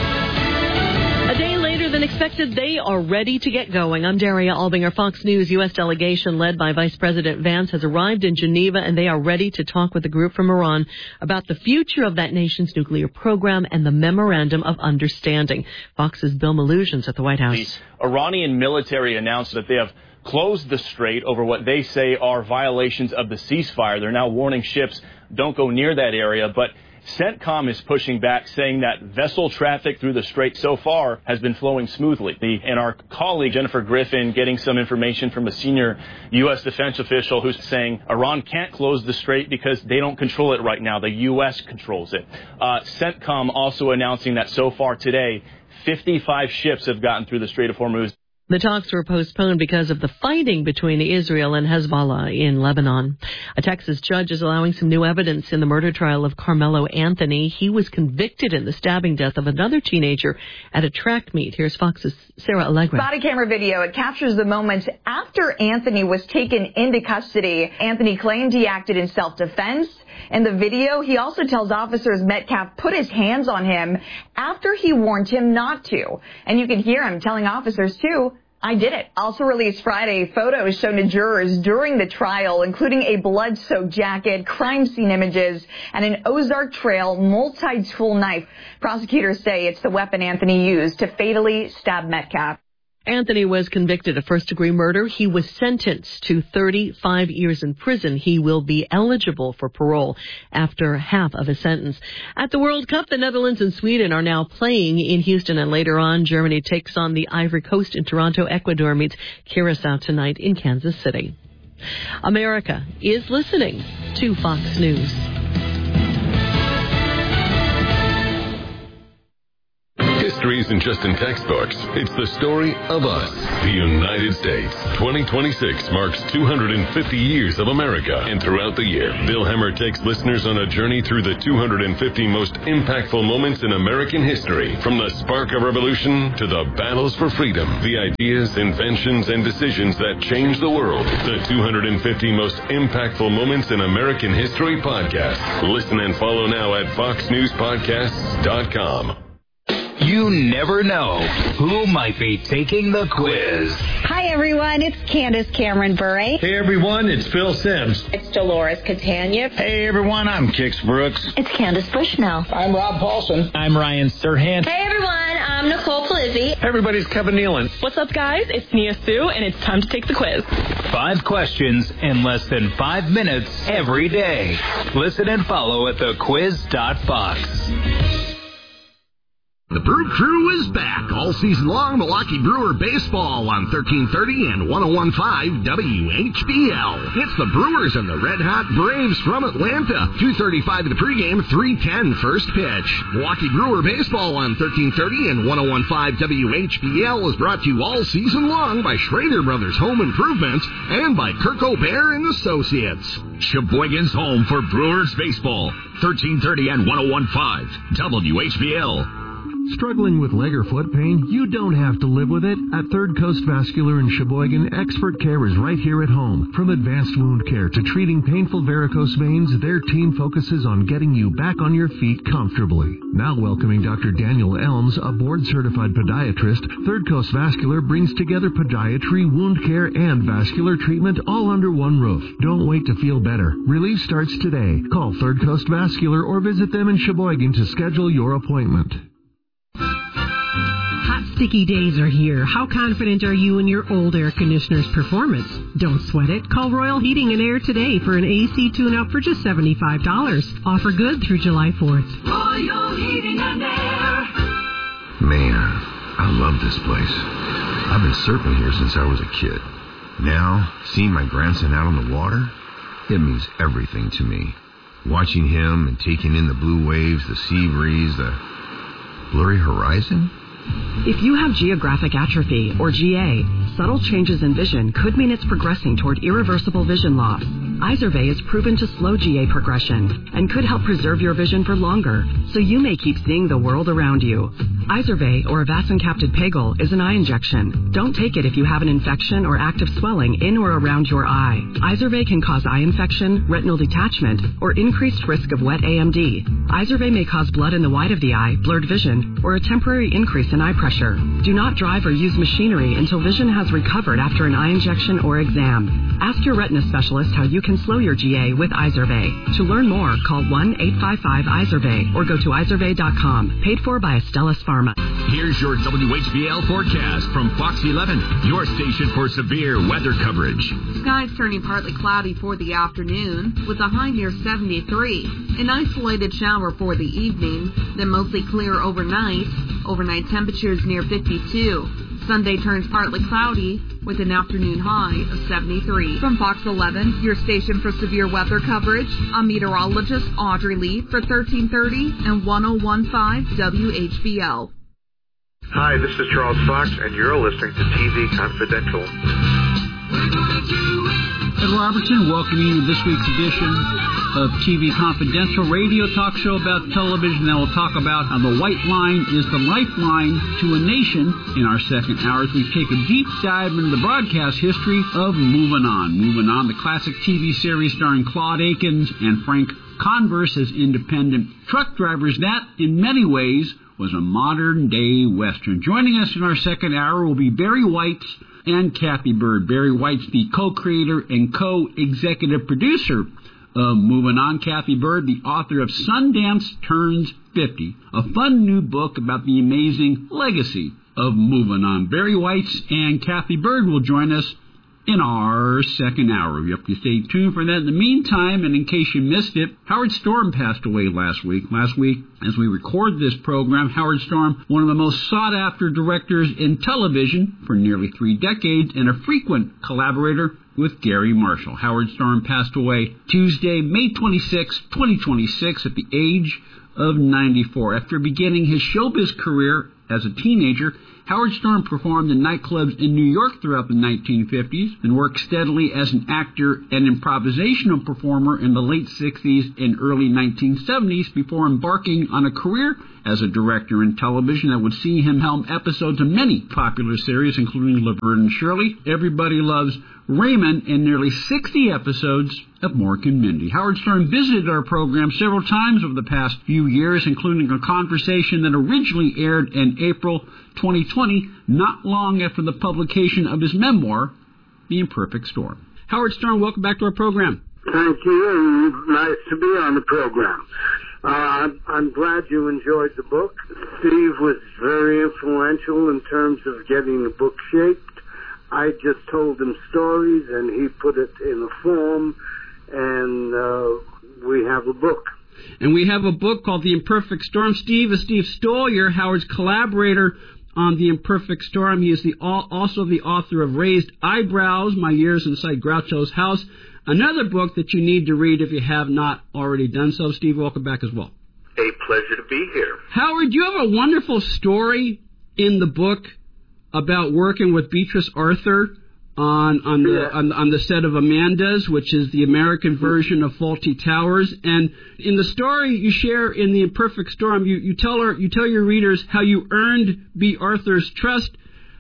A day later than expected, they are ready to get going. I'm Daria Albinger. Fox News U.S. delegation led by Vice President Vance has arrived in Geneva, and they are ready to talk with the group from Iran about the future of that nation's nuclear program and the Memorandum of Understanding. Fox's Bill Malusian's at the White House. The Iranian military announced that they have closed the strait over what they say are violations of the ceasefire. They're now warning ships don't go near that area, but CENTCOM is pushing back, saying that vessel traffic through the strait so far has been flowing smoothly. And our colleague, Jennifer Griffin, getting some information from a senior U.S. defense official who's saying Iran can't close the strait because they don't control it right now. The U.S. controls it. CENTCOM also announcing that so far today, 55 ships have gotten through the Strait of Hormuz. The talks were postponed because of the fighting between Israel and Hezbollah in Lebanon. A Texas judge is allowing some new evidence in the murder trial of Carmelo Anthony. He was convicted in the stabbing death of another teenager at a track meet. Here's Fox's Sarah Allegra. Body camera video. It captures the moments after Anthony was taken into custody. Anthony claimed he acted in self-defense. In the video, he also tells officers Metcalf put his hands on him after he warned him not to. And you can hear him telling officers, too, I did it. Also released Friday, photos shown to jurors during the trial, including a blood-soaked jacket, crime scene images, and an Ozark Trail multi-tool knife. Prosecutors say it's the weapon Anthony used to fatally stab Metcalf. Anthony was convicted of first-degree murder. He was sentenced to 35 years in prison. He will be eligible for parole after half of his sentence. At the World Cup, the Netherlands and Sweden are now playing in Houston, and later on, Germany takes on the Ivory Coast in Toronto. Ecuador meets Curacao tonight in Kansas City. America is listening to Fox News. History isn't just in textbooks. It's the story of us, the United States. 2026 marks 250 years of America, and throughout the year, Bill Hemmer takes listeners on a journey through the 250 most impactful moments in American history, from the spark of revolution to the battles for freedom, the ideas, inventions, and decisions that changed the world. The 250 most impactful moments in American history podcast. Listen and follow now at foxnewspodcasts.com. You never know who might be taking the quiz. Hi, everyone. It's Candace Cameron Bure. Hey, everyone. It's Phil Sims. It's Dolores Catania. Hey, everyone. I'm Kix Brooks. It's Candace Bushnell. I'm Rob Paulson. I'm Ryan Serhant. Hey, everyone. I'm Nicole Palizzi. Hey, everybody. It's Kevin Nealon. What's up, guys? It's Nia Sue, and it's time to take the quiz. 5 questions in less than 5 minutes every day. Listen and follow at thequiz.fox. The Brew Crew is back all season long. Milwaukee Brewer baseball on 1330 and 101.5 WHBL. It's the Brewers and the Red Hot Braves from Atlanta. 2:35 in the pregame, 3:10 first pitch. Milwaukee Brewer baseball on 1330 and 101.5 WHBL is brought to you all season long by Schrader Brothers Home Improvement and by Kirk O'Bear and Associates. Sheboygan's home for Brewers baseball. 1330 and 101.5 WHBL. Struggling with leg or foot pain? You don't have to live with it. At Third Coast Vascular in Sheboygan, expert care is right here at home. From advanced wound care to treating painful varicose veins, their team focuses on getting you back on your feet comfortably. Now welcoming Dr. Daniel Elms, a board-certified podiatrist, Third Coast Vascular brings together podiatry, wound care, and vascular treatment all under one roof. Don't wait to feel better. Relief starts today. Call Third Coast Vascular or visit them in Sheboygan to schedule your appointment. Hot, sticky days are here. How confident are you in your old air conditioner's performance? Don't sweat it. Call Royal Heating and Air today for an AC tune-up for just $75. Offer good through July 4th. Royal Heating and Air. Man, I love this place. I've been surfing here since I was a kid. Now, seeing my grandson out on the water, it means everything to me. Watching him and taking in the blue waves, the sea breeze, the blurry horizon? If you have geographic atrophy, or GA, subtle changes in vision could mean it's progressing toward irreversible vision loss. Izervay is proven to slow GA progression and could help preserve your vision for longer, so you may keep seeing the world around you. Izervay, or Avastin-capted Pagel, is an eye injection. Don't take it if you have an infection or active swelling in or around your eye. Izervay can cause eye infection, retinal detachment, or increased risk of wet AMD. Izervay may cause blood in the white of the eye, blurred vision, or a temporary increase in eye pressure. Do not drive or use machinery until vision has recovered after an eye injection or exam. Ask your retina specialist how you can slow your GA with Izervay. To learn more, call 1-855-IZERVAY or go to izervay.com. Paid for by Astellas Pharma. Here's your WHBL forecast from Fox 11, your station for severe weather coverage. Skies turning partly cloudy for the afternoon with a high near 73. An isolated shower for the evening, then mostly clear overnight. Overnight temperatures near 52. Sunday turns partly cloudy with an afternoon high of 73. From Fox 11, your station for severe weather coverage, I'm meteorologist Audrey Lee for 1330 and 101.5 WHBL. Hi, this is Charles Fox, and you're listening to TV Confidential. Ed Robertson welcoming you to this week's edition of TV Confidential, radio talk show about television that will talk about how the White Line is the lifeline to a nation. In our second hour, we take a deep dive into the broadcast history of Moving On. Moving On, the classic TV series starring Claude Akins and Frank Converse as independent truck drivers. That, in many ways, was a modern-day Western. Joining us in our second hour will be Barry White and Kathy Bird. Barry White's the co-creator and co-executive producer of Moving On. Kathy Bird, the author of Sundance Turns 50, a fun new book about the amazing legacy of Moving On. Barry Whites and Kathy Bird will join us in our second hour. You have to stay tuned for that. In the meantime, and in case you missed it, Howard Storm passed away last week. Last week, as we record this program, Howard Storm, one of the most sought-after directors in television for nearly 3 decades and a frequent collaborator with Gary Marshall. Howard Storm passed away Tuesday, May 26, 2026, at the age of 94. After beginning his showbiz career as a teenager, Howard Storm performed in nightclubs in New York throughout the 1950s and worked steadily as an actor and improvisational performer in the late 60s and early 1970s before embarking on a career as a director in television that would see him helm episodes of many popular series, including Laverne and Shirley, Everybody Loves Raymond, and nearly 60 episodes of Mork and Mindy. Howard Stern visited our program several times over the past few years, including a conversation that originally aired in April 2020, not long after the publication of his memoir, The Imperfect Storm. Howard Stern, welcome back to our program. Thank you, and nice to be on the program. I'm glad you enjoyed the book. Steve was very influential in terms of getting the book shaped. I just told him stories, and he put it in a form, and we have a book. And we have a book called The Imperfect Storm. Steve is Steve Stollier, Howard's collaborator on The Imperfect Storm. He is also the author of Raised Eyebrows, My Years Inside Groucho's House, another book that you need to read if you have not already done so. Steve, welcome back as well. A pleasure to be here. Howard, you have a wonderful story in the book about working with Beatrice Arthur on the set of Amanda's, which is the American version of Fawlty Towers. And in the story you share in The Imperfect Storm, you tell your readers how you earned B. Arthur's trust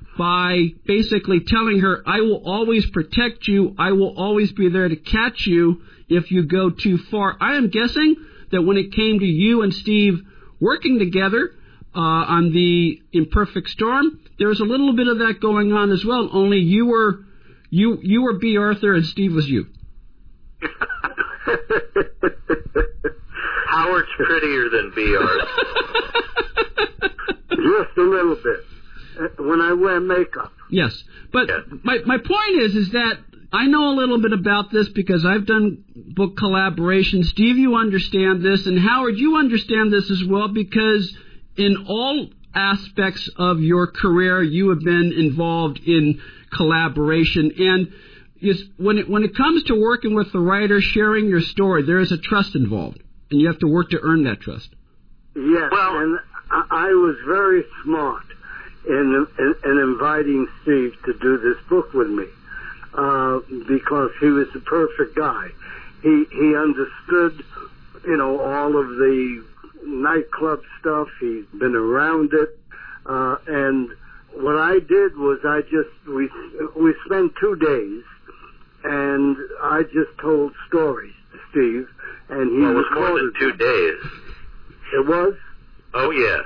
by basically telling her, I will always protect you, I will always be there to catch you if you go too far. I am guessing that when it came to you and Steve working together on The Imperfect Storm, there was a little bit of that going on as well, only you were B. Arthur and Steve was you. Howard's prettier than B. Arthur. Just a little bit. When I wear makeup. Yes. But my point is that I know a little bit about this because I've done book collaborations. Steve, you understand this, and Howard, you understand this as well, because in all aspects of your career, you have been involved in collaboration. And when it comes to working with the writer, sharing your story, there is a trust involved, and you have to work to earn that trust. Yes, and I was very smart in inviting Steve to do this book with me because he was the perfect guy. He understood, all of the nightclub stuff. He's been around it, and what I did was we spent 2 days, and I just told stories to Steve, and he it was more than 2 days. It was? Oh yes.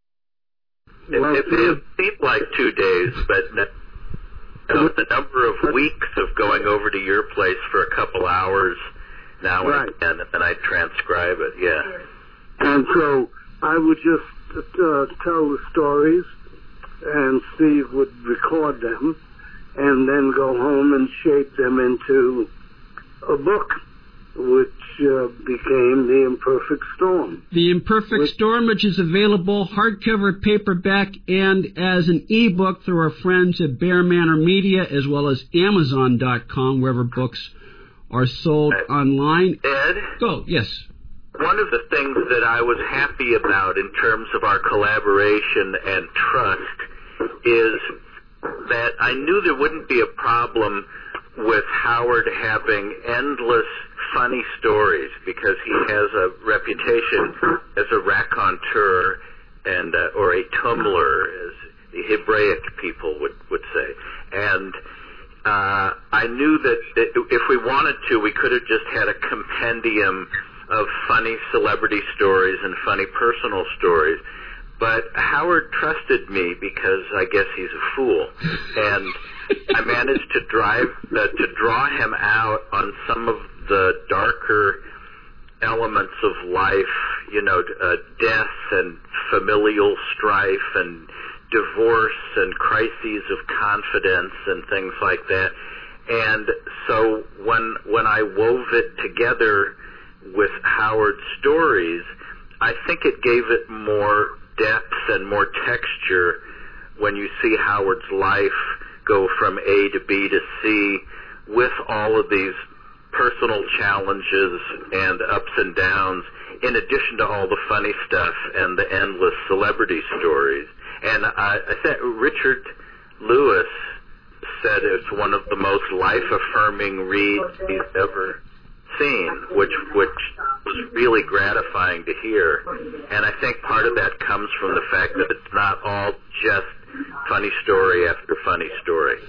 It seemed like 2 days, but the number of weeks of going over to your place for a couple hours now and again, and then I'd transcribe it. Yeah. And so I would just tell the stories, and Steve would record them, and then go home and shape them into a book, which became The Imperfect Storm. The Imperfect Storm, which is available hardcover, paperback, and as an ebook through our friends at Bear Manor Media, as well as Amazon.com, wherever books are sold online. Ed? Go, yes. One of the things that I was happy about in terms of our collaboration and trust is that I knew there wouldn't be a problem with Howard having endless funny stories because he has a reputation as a raconteur and or a tumbler, as the Hebraic people would say. And I knew that if we wanted to, we could have just had a compendium of funny celebrity stories and funny personal stories. But Howard trusted me because I guess he's a fool. And I managed to draw him out on some of the darker elements of life, death and familial strife and divorce and crises of confidence and things like that. And so when I wove it together with Howard's stories, I think it gave it more depth and more texture when you see Howard's life go from A to B to C with all of these personal challenges and ups and downs, in addition to all the funny stuff and the endless celebrity stories. And I think Richard Lewis said it's one of the most life-affirming reads he's ever seen, which was really gratifying to hear. And I think part of that comes from the fact that it's not all just funny story after funny story.